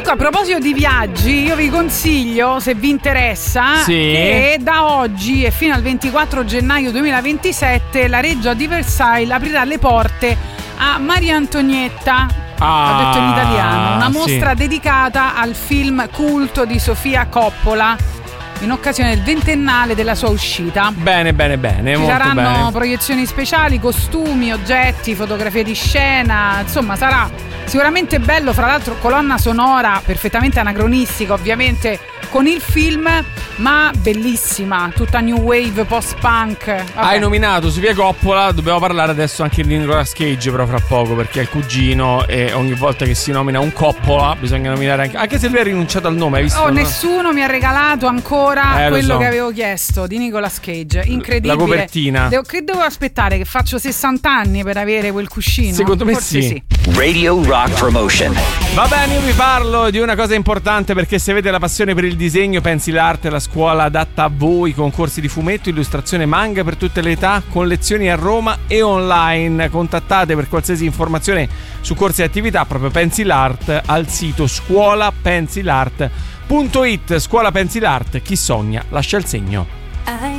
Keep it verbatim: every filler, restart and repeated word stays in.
Comunque, a proposito di viaggi, io vi consiglio, se vi interessa, sì. che da oggi e fino al ventiquattro gennaio duemilaventisette la Reggia di Versailles aprirà le porte a Maria Antonietta. Ah, Ho detto in italiano, una mostra sì. dedicata al film culto di Sofia Coppola in occasione del ventennale della sua uscita. Bene, bene, bene. Ci molto saranno bene. proiezioni speciali, costumi, oggetti, fotografie di scena. Insomma, sarà sicuramente bello. Fra l'altro, colonna sonora perfettamente anacronistica, ovviamente con il film, ma bellissima. Tutta new wave, post-punk. Vabbè. Hai nominato Sofia Coppola, dobbiamo parlare adesso anche di Nicolas Cage, però fra poco, perché è il cugino e ogni volta che si nomina un Coppola bisogna nominare anche, anche se lui ha rinunciato al nome, hai visto? Oh, no? Nessuno mi ha regalato ancora Eh, quello so. che avevo chiesto di Nicolas Cage. Incredibile. La copertina. Devo, che devo aspettare? Che faccio sessanta anni per avere quel cuscino? Secondo me Forse sì. sì. Radio Rock Promotion. Va bene, io vi parlo di una cosa importante, perché se avete la passione per il disegno, Pencil Art è la scuola adatta a voi, con corsi di fumetto, illustrazione, manga per tutte le età, con lezioni a Roma e online. Contattate per qualsiasi informazione su corsi e attività proprio Pencil Art al sito scuola pencil art punto it. Scuola Pencil Art, chi sogna lascia il segno.